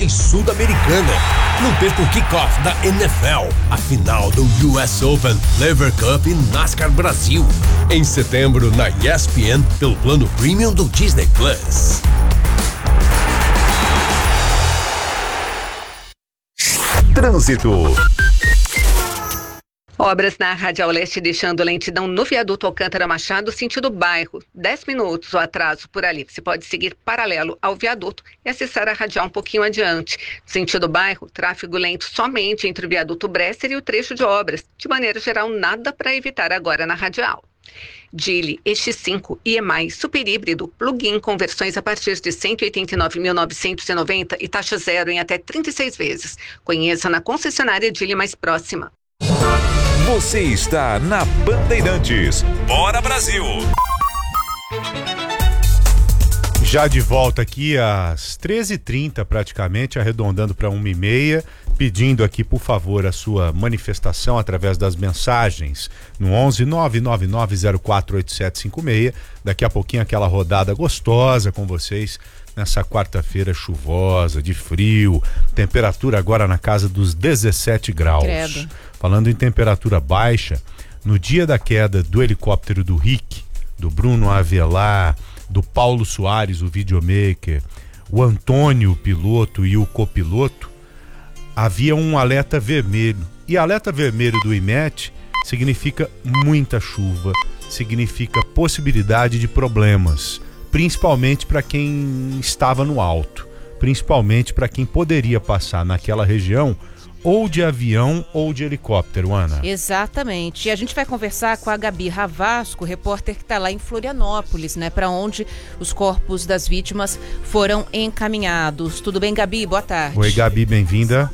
e Sul-Americana. Não perca o kickoff da NFL, a final do US Open, Lever Cup e NASCAR Brasil. Em setembro, na ESPN, pelo plano Premium do Disney Plus. Trânsito. Obras na Radial Leste deixando lentidão no viaduto Alcântara Machado, sentido bairro. 10 minutos o atraso por ali. Você pode seguir paralelo ao viaduto e acessar a radial um pouquinho adiante. Sentido bairro, tráfego lento somente entre o viaduto Bresser e o trecho de obras. De maneira geral, nada para evitar agora na radial. Geely EX5 e super híbrido, plug-in com versões a partir de 189.990 e taxa zero em até 36 vezes. Conheça na concessionária Geely mais próxima. Você está na Bandeirantes. Bora Brasil! Já de volta aqui às 13h30 praticamente, arredondando para 1h30, pedindo aqui, por favor, a sua manifestação através das mensagens no 11 999048756. Daqui a pouquinho aquela rodada gostosa com vocês nessa quarta-feira chuvosa, de frio, temperatura agora na casa dos 17 graus. Credo. Falando em temperatura baixa, no dia da queda do helicóptero do Rick, do Bruno Avelar, do Paulo Soares, o videomaker, o Antônio, o piloto, e o copiloto, havia um alerta vermelho. E alerta vermelho do IMET significa muita chuva, significa possibilidade de problemas, principalmente para quem estava no alto, principalmente para quem poderia passar naquela região ou de avião ou de helicóptero, Ana. Exatamente. E a gente vai conversar com a Gabi Ravasco, repórter que está lá em Florianópolis, né, para onde os corpos das vítimas foram encaminhados. Tudo bem, Gabi? Boa tarde. Oi, Gabi, bem-vinda.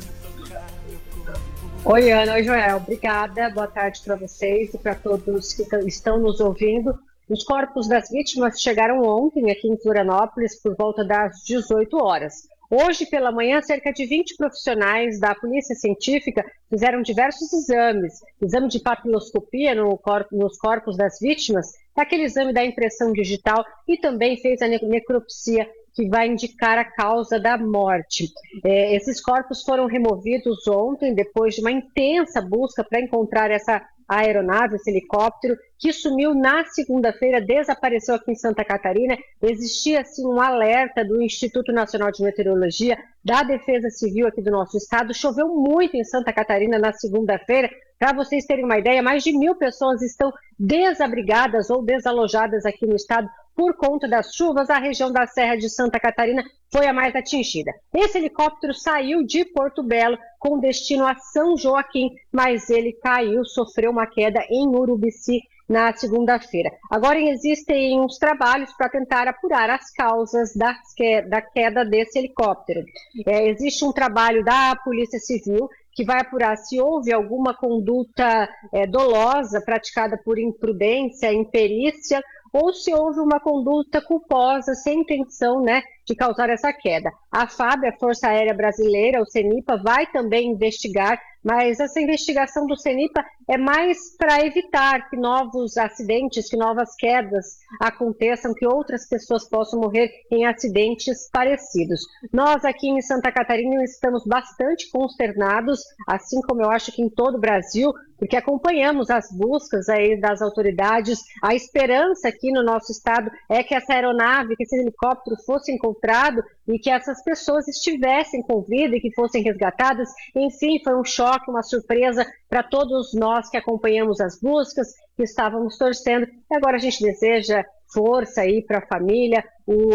Oi, Ana. Oi, Joel. Obrigada. Boa tarde para vocês e para todos que estão nos ouvindo. Os corpos das vítimas chegaram ontem aqui em Florianópolis por volta das 18 horas. Hoje pela manhã, cerca de 20 profissionais da Polícia Científica fizeram diversos exames. Exame de papiloscopia nos corpos das vítimas, aquele exame da impressão digital, e também fez a necropsia, que vai indicar a causa da morte. Esses corpos foram removidos ontem, depois de uma intensa busca para encontrar essa aeronave, esse helicóptero, que sumiu na segunda-feira, desapareceu aqui em Santa Catarina. Existia, assim, um alerta do Instituto Nacional de Meteorologia, da Defesa Civil aqui do nosso estado. Choveu muito em Santa Catarina na segunda-feira. Para vocês terem uma ideia, mais de 1.000 pessoas estão desabrigadas ou desalojadas aqui no estado por conta das chuvas. A região da Serra de Santa Catarina foi a mais atingida. Esse helicóptero saiu de Porto Belo com destino a São Joaquim, mas ele caiu, sofreu uma queda em Urubici na segunda-feira. Agora existem uns trabalhos para tentar apurar as causas da queda desse helicóptero. Existe um trabalho da Polícia Civil que vai apurar se houve alguma conduta dolosa praticada por imprudência, imperícia, ou se houve uma conduta culposa, sem intenção, né, de causar essa queda. A FAB, a Força Aérea Brasileira, o CENIPA, vai também investigar, mas essa investigação do CENIPA é mais para evitar que novos acidentes, que novas quedas aconteçam, que outras pessoas possam morrer em acidentes parecidos. Nós aqui em Santa Catarina estamos bastante consternados, assim como eu acho que em todo o Brasil, porque acompanhamos as buscas aí das autoridades. A esperança aqui no nosso estado é que essa aeronave, que esse helicóptero fosse encontrado e que essas pessoas estivessem com vida e que fossem resgatadas. Enfim, foi um choque, uma surpresa para todos nós que acompanhamos as buscas, que estávamos torcendo. E agora a gente deseja força aí para a família.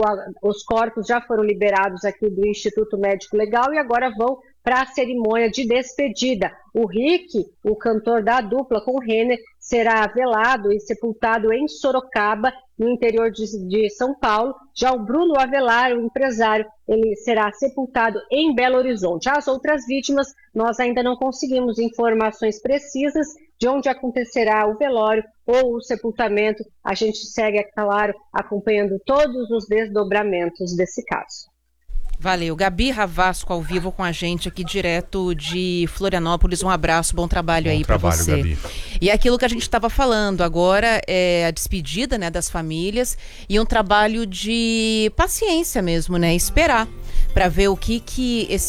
Os corpos já foram liberados aqui do Instituto Médico Legal e agora vão para a cerimônia de despedida. O Rick, o cantor da dupla com o Renner, será velado e sepultado em Sorocaba, no interior de São Paulo. Já o Bruno Avelar, o empresário, ele será sepultado em Belo Horizonte. As outras vítimas, nós ainda não conseguimos informações precisas de onde acontecerá o velório ou o sepultamento. A gente segue, é claro, acompanhando todos os desdobramentos desse caso. Valeu. Gabi Ravasco ao vivo com a gente aqui direto de Florianópolis. Um abraço, bom trabalho aí para você. Gabi. E aquilo que a gente estava falando agora é a despedida, né, das famílias e um trabalho de paciência mesmo, né? Esperar para ver o que esse